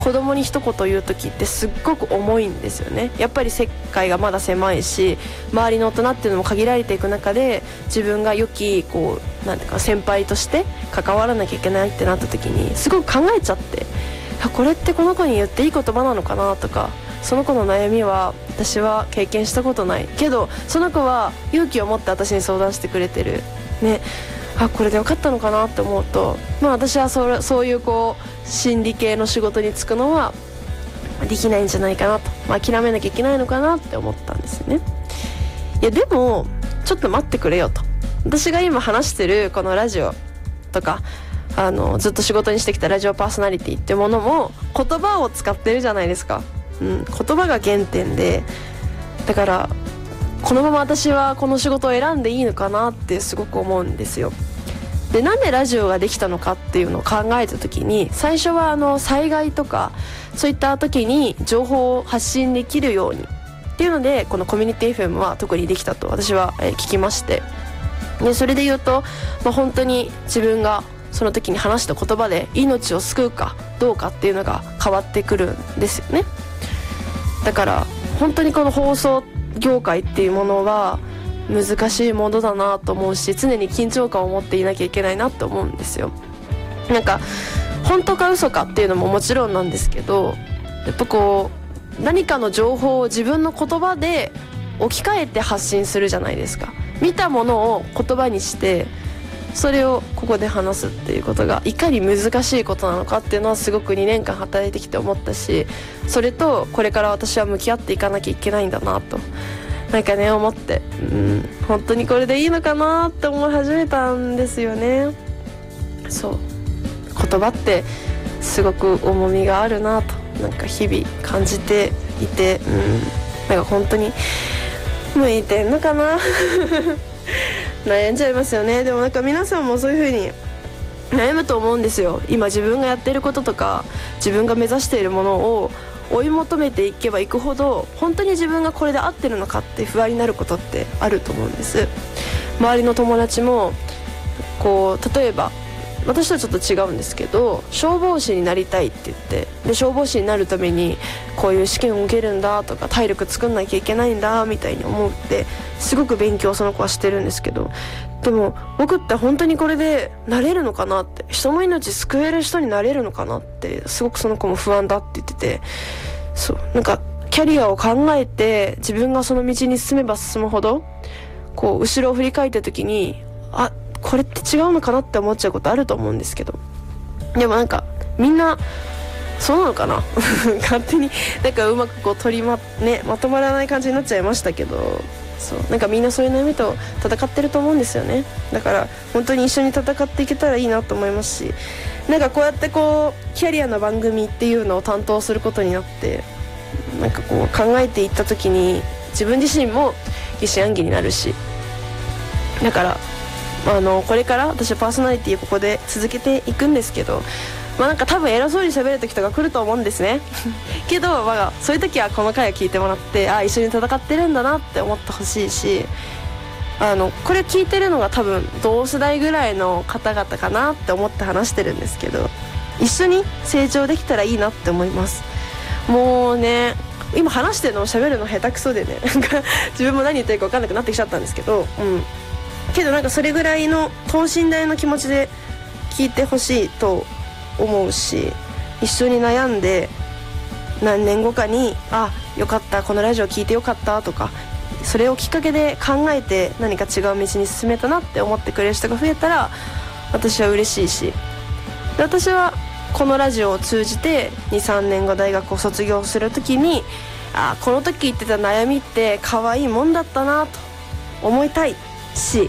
子供に一言言う時ってすっごく重いんですよね。やっぱり世界がまだ狭いし、周りの大人っていうのも限られていく中で、自分が良きなんていうか先輩として関わらなきゃいけないってなった時にすごく考えちゃって、これってこの子に言っていい言葉なのかなとか、その子の悩みは私は経験したことないけど、その子は勇気を持って私に相談してくれてるね。これでよかったのかなって思うと、私はそういう心理系の仕事に就くのはできないんじゃないかなと、諦めなきゃいけないのかなって思ったんですよね。いやでもちょっと待ってくれよと。私が今話してるこのラジオとかずっと仕事にしてきたラジオパーソナリティってものも言葉を使ってるじゃないですか。言葉が原点で、だからこのまま私はこの仕事を選んでいいのかなってすごく思うんですよ。で、なんでラジオができたのかっていうのを考えた時に、最初は災害とかそういった時に情報を発信できるようにっていうので、このコミュニティ FM は特にできたと私は聞きまして、でそれで言うと、本当に自分がその時に話した言葉で命を救うかどうかっていうのが変わってくるんですよね。だから本当にこの放送業界っていうものは難しいものだなと思うし、常に緊張感を持っていなきゃいけないなと思うんですよ。なんか本当か嘘かっていうのももちろんなんですけど、やっぱ何かの情報を自分の言葉で置き換えて発信するじゃないですか。見たものを言葉にしてそれをここで話すっていうことがいかに難しいことなのかっていうのはすごく2年間働いてきて思ったし、それとこれから私は向き合っていかなきゃいけないんだなと思って、本当にこれでいいのかなって思い始めたんですよね。そう、言葉ってすごく重みがあるなと日々感じていて、本当に向いてんのかな悩んじゃいますよね。でも皆さんもそういう風に悩むと思うんですよ。今自分がやっていることとか自分が目指しているものを追い求めていけばいくほど、本当に自分がこれで合ってるのかって不安になることってあると思うんです。周りの友達も例えば私とはちょっと違うんですけど、消防士になりたいって言って、で消防士になるためにこういう試験を受けるんだとか体力作んなきゃいけないんだみたいに思ってすごく勉強その子はしてるんですけど、でも僕って本当にこれでなれるのかなって、人の命救える人になれるのかなってすごくその子も不安だって言ってて、そうキャリアを考えて自分がその道に進めば進むほど後ろを振り返った時にこれって違うのかなって思っちゃうことあると思うんですけど、でもみんなそうなのかな勝手にうまくまとまらない感じになっちゃいましたけど、そうみんなそういう悩みと戦ってると思うんですよね。だから本当に一緒に戦っていけたらいいなと思いますし、こうやってキャリアの番組っていうのを担当することになって、考えていった時に自分自身も疑心暗鬼になるし、だからこれから私はパーソナリティをここで続けていくんですけど、多分偉そうに喋る時とか来ると思うんですねけどそういう時はこの回を聞いてもらって、一緒に戦ってるんだなって思ってほしいし、これ聞いてるのが多分同世代ぐらいの方々かなって思って話してるんですけど、一緒に成長できたらいいなって思います。もうね、今話してるのも喋るの下手くそでね自分も何言ってるか分かんなくなってきちゃったんですけど、けどそれぐらいの等身大の気持ちで聞いてほしいと思うし、一緒に悩んで何年後かによかった、このラジオ聞いてよかったとか、それをきっかけで考えて何か違う道に進めたなって思ってくれる人が増えたら私は嬉しいし、で私はこのラジオを通じて 2,3 年後大学を卒業する時にこの時言ってた悩みって可愛いもんだったなと思いたいし、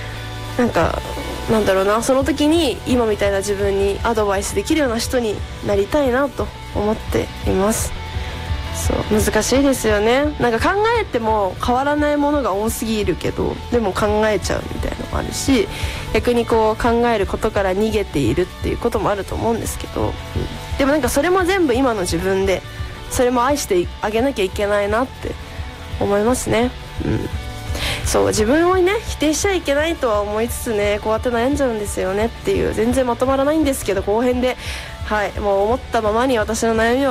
その時に今みたいな自分にアドバイスできるような人になりたいなと思っています。そう難しいですよね。考えても変わらないものが多すぎるけど、でも考えちゃうみたいなのもあるし、逆に考えることから逃げているっていうこともあると思うんですけど、でもそれも全部今の自分で、それも愛してあげなきゃいけないなって思いますね。そう自分をね否定しちゃいけないとは思いつつね、こうやって悩んじゃうんですよねっていう、全然まとまらないんですけど後編ではい、もう思ったままに私の悩みを